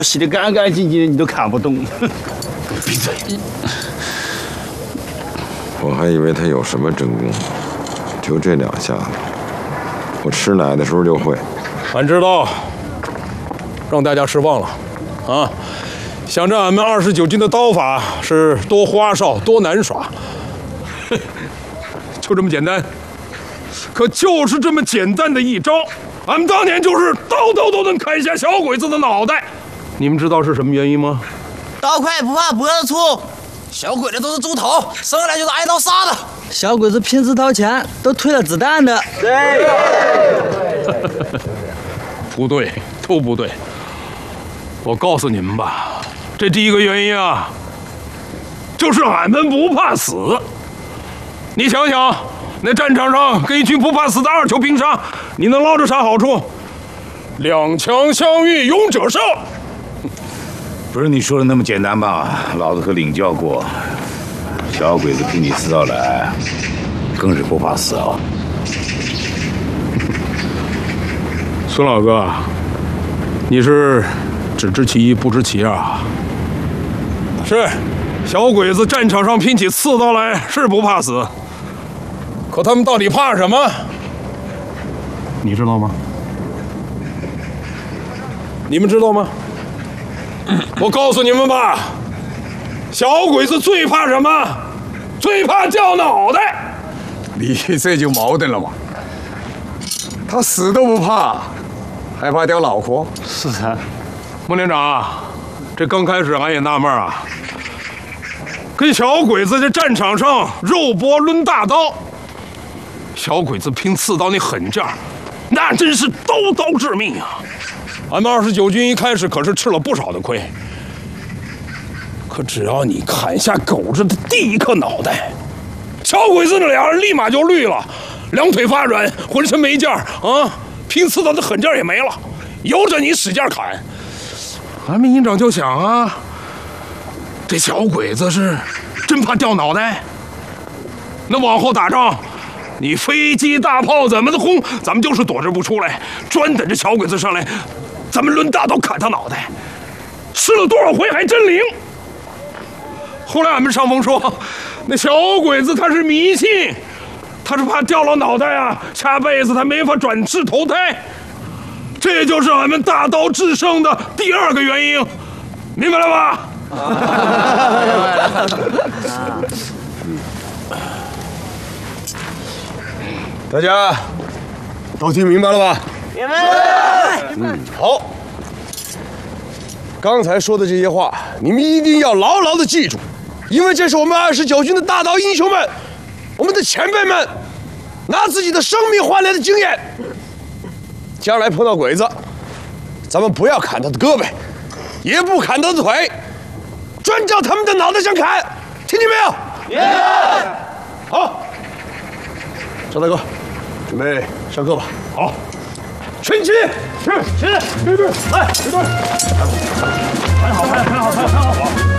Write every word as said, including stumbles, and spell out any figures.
洗得干干净净的，你都看不懂。闭嘴！ 我还以为他有什么真功，就这两下子，我吃奶的时候就会。 俺知道，让大家失望了，啊！想着俺们二十九军的刀法是多花哨、多难耍，就这么简单。可就是这么简单的一招，俺们当年就是刀刀都能砍下小鬼子的脑袋。你们知道是什么原因吗？ 刀快不怕脖子粗，小鬼子都是猪头，生下来就是挨刀杀的。 小鬼子平时掏钱都退了子弹的。 对。 不对，都不对。我告诉你们吧，这第一个原因啊，就是俺们不怕死。你想想，那战场上跟一群不怕死的二球拼杀，你能捞着啥好处？两强相遇，勇者胜。 不是你说的那么简单吧？老子可领教过，小鬼子拼起刺刀来，更是不怕死啊！ 孙老哥，你是只知其一不知其二啊？是，小鬼子战场上拼起刺刀来是不怕死，可他们到底怕什么？你知道吗？你们知道吗？我告诉你们吧，小鬼子最怕什么？最怕掉脑袋。 你这就矛盾了嘛。他死都不怕，还怕掉老婆？ 是啊， 孟连长，这刚开始俺也纳闷啊，跟小鬼子在战场上肉搏抡大刀，小鬼子拼刺刀那狠劲儿，那真是刀刀致命啊！俺们二十九军一开始可是吃了不少的亏，可只要你砍下狗子的第一颗脑袋，小鬼子那俩人立马就绿了，两腿发软，浑身没劲儿啊，拼刺刀的狠劲儿也没了，由着你使劲砍。俺们营长就想啊，这小鬼子是真怕掉脑袋，那往后打仗，你飞机大炮怎么的轰，咱们就是躲着不出来，专等着小鬼子上来，咱们抡大刀砍他脑袋，吃了多少回还真灵。后来俺们上峰说，那小鬼子他是迷信，他是怕掉了脑袋啊，下辈子他没法转世投胎，这就是俺们大刀制胜的第二个原因，明白了吧？ 大家都听明白了吧？ 明白。 嗯，好。刚才说的这些话，你们一定要牢牢的记住，因为这是我们二十九军的大刀英雄们，我们的前辈们拿自己的生命换来的经验。将来碰到鬼子，咱们不要砍他的胳膊，也不砍他的腿，专照他们的脑袋上砍，听见没有？明白。好，赵大哥，准备上课吧。好，全齐，是，起，对对，来，对对，排好，排好，排好，排好，排好。